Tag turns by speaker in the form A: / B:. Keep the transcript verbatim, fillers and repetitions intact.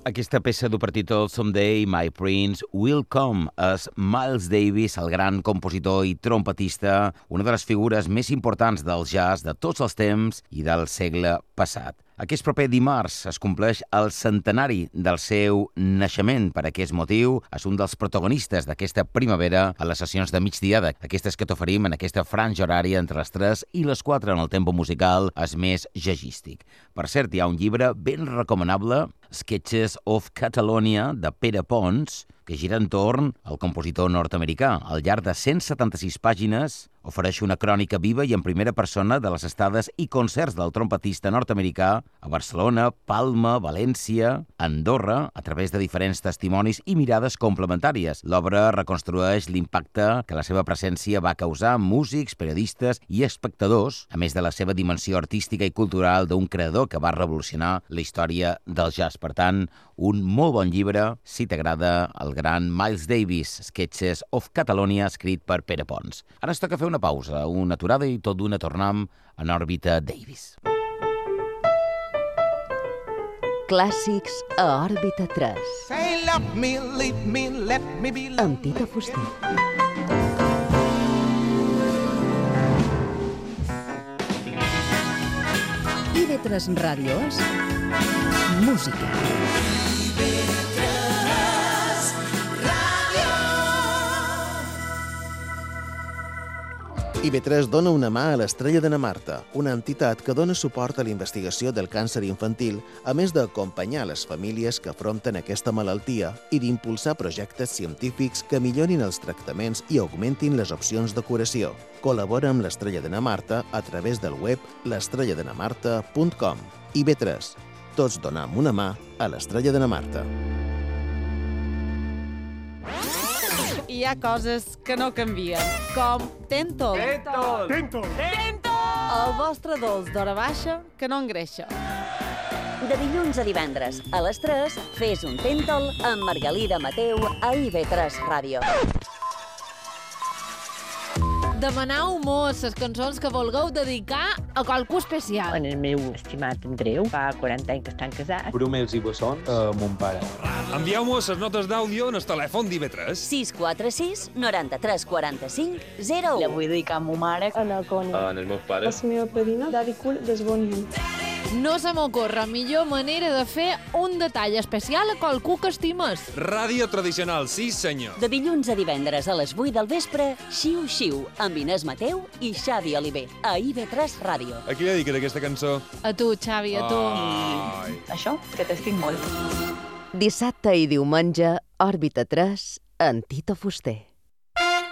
A: Aquesta peça du per títol Someday My Prince Will Come és Miles Davis, el gran compositor i trompetista, una de les figures més importants del jazz de tots els temps i del segle passat. Aquest proper dimarts es compleix el centenari del seu naixement. Per aquest motiu, és un dels protagonistes d'aquesta primavera a les sessions de migdia, aquestes que t'oferim en aquesta franja horària entre les tres i les quatre en el tempo musical, és més jazzístic. Per cert, hi ha un llibre ben recomanable, Sketches of Catalonia, de Pere Pons, que gira entorn al compositor nord-americà. Al llarg de cent setanta-sis pàgines ofereix una crònica viva i en primera persona de les estades i concerts del trompetista nord-americà a Barcelona, Palma, València, Andorra, a través de diferents testimonis i mirades complementàries. L'obra reconstrueix l'impacte que la seva presència va causar amb músics, periodistes i espectadors, a més de la seva dimensió artística i cultural d'un creador que va revolucionar la història del jazz. Per tant, un molt bon llibre, si t'agrada el gran Miles Davis, Sketches of Catalonia, escrit per Pere Pons. Ara es toca fer una pausa, una aturada i tot d'una tornem en òrbita Davis.
B: Clàssics a òrbita tres.
C: Say love me, leave me, let me be loved.
B: Amb Tito Fuster. I ve tres Ràdio és música.
D: I B tres dona una mà a l'Estrella de na Marta, una entitat que dona suport a la investigació del càncer infantil, a més d'acompanyar les famílies que afronten aquesta malaltia i d'impulsar projectes científics que millorin els tractaments i augmentin les opcions de curació. Col·labora amb l'Estrella de na Marta a través del web l'estrella de na marta punt com. I B tres. Tots donam una mà a l'Estrella de na Marta.
E: Hi ha coses que no canvien, com Tentol.
F: Tentol!
E: Tentol! Tentol! El vostre dolç d'hora baixa que no engreixa.
B: De dilluns a divendres, a les tres, fes un Tentol amb Margalida Mateu a I B tres Ràdio.
E: Demanau mos les cançons que vulgueu dedicar a qualcú especial.
G: En el meu estimat Andreu, fa quaranta anys que estan casats.
F: Brumels i bessons a mon pare.
H: Envieu-nos les notes d'àudio en el telèfon d'I B tres.
B: sis quatre sis, noranta-tres, quaranta-cinc, zero u.
G: La vull dedicar a ma mare.
I: A la Coni.
F: En els meus pares.
I: A la meva padrina, Daddy Cool, des Bonny.
E: No se m'ocorre millor manera de fer un detall especial a qualcú que estimes.
H: Ràdio tradicional, sí senyor.
B: De dilluns a divendres a les vuit del vespre, Xiu Xiu, amb Inés Mateu i Xavi Oliver, a I B tres Ràdio.
H: A qui li dediques aquesta cançó?
E: A tu, Xavi, a tu.
H: Ai.
G: Això, que t'estic molt.
B: Dissabte i diumenge, òrbita tres, en Tito Fuster.